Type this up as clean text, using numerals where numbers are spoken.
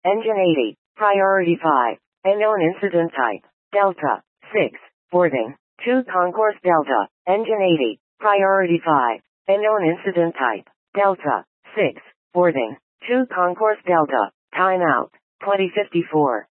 Engine 80. Priority 5. Unknown incident type. Delta. 6. Boarding. 2 Concourse Delta. Engine 80. Priority 5. Unknown incident type. Delta. 6. Boarding. 2 Concourse Delta. Timeout. 2054.